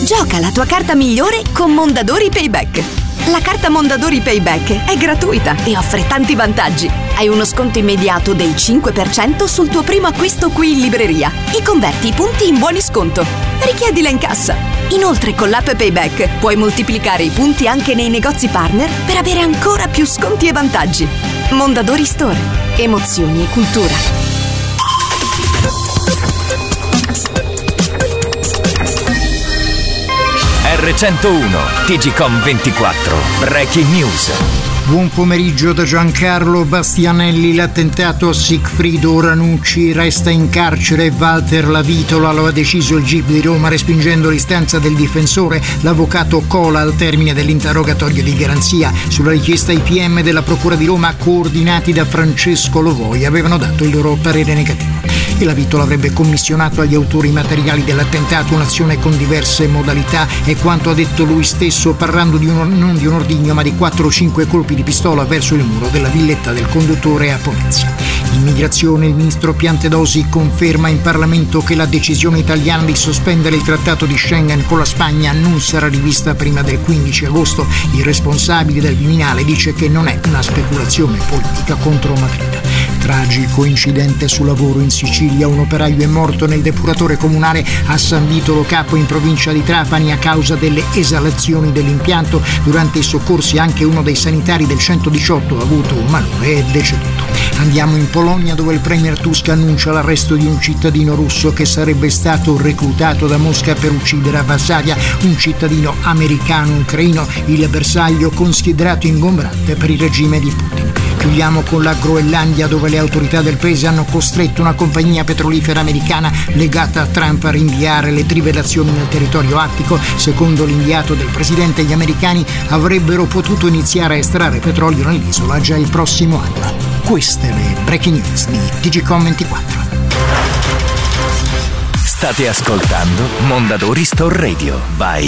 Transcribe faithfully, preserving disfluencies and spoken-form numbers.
Gioca la tua carta migliore con Mondadori Payback. La carta Mondadori Payback è gratuita e offre tanti vantaggi. Hai uno sconto immediato del cinque per cento sul tuo primo acquisto qui in libreria e converti i punti in buoni sconto. Richiedila in cassa. Inoltre con l'app Payback puoi moltiplicare i punti anche nei negozi partner per avere ancora più sconti e vantaggi. Mondadori Store. Emozioni e cultura. R centouno T G Com ventiquattro Breaking News. Buon pomeriggio da Giancarlo Bastianelli. L'attentato a Sigfrido Ranucci, resta in carcere Walter Lavitola, lo ha deciso il G I P di Roma respingendo l'istanza del difensore, l'avvocato Cola, al termine dell'interrogatorio di garanzia. Sulla richiesta I P M della Procura di Roma, coordinati da Francesco Lovoi, avevano dato il loro parere negativo. E Lavitola avrebbe commissionato agli autori materiali dell'attentato un'azione con diverse modalità, e quanto ha detto lui stesso, parlando di un, non di un ordigno ma di quattro o cinque colpi di pistola verso il muro della villetta del conduttore a Pomezia. Immigrazione, il ministro Piantedosi conferma in Parlamento che la decisione italiana di sospendere il trattato di Schengen con la Spagna non sarà rivista prima del quindici agosto. Il responsabile del Viminale dice che non è una speculazione politica contro Madrid. Tragico incidente sul lavoro in Sicilia, un operaio è morto nel depuratore comunale a San Vitolo Capo in provincia di Trapani a causa delle esalazioni dell'impianto. Durante i soccorsi anche uno dei sanitari del centodiciotto ha avuto un malore e è deceduto. Andiamo in Polonia, dove il premier Tusk annuncia l'arresto di un cittadino russo che sarebbe stato reclutato da Mosca per uccidere a Varsavia un cittadino americano-ucraino, il bersaglio considerato ingombrante per il regime di Putin. Chiudiamo con la Groenlandia, dove le autorità del paese hanno costretto una compagnia petrolifera americana legata a Trump a rinviare le trivellazioni nel territorio artico. Secondo l'inviato del presidente, gli americani avrebbero potuto iniziare a estrarre petrolio nell'isola già il prossimo anno. Queste le breaking news di T G Com ventiquattro. State ascoltando Mondadori Store Radio by